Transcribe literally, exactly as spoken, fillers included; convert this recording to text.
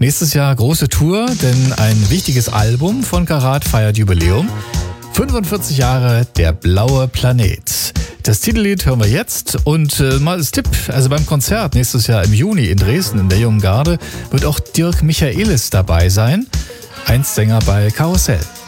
Nächstes Jahr große Tour, denn ein wichtiges Album von Karat feiert Jubiläum. fünfundvierzig Jahre Der blaue Planet. Das Titellied hören wir jetzt und äh, mal als Tipp, also beim Konzert nächstes Jahr im Juni in Dresden in der Jungen Garde wird auch Dirk Michaelis dabei sein, einst Sänger bei Karussell.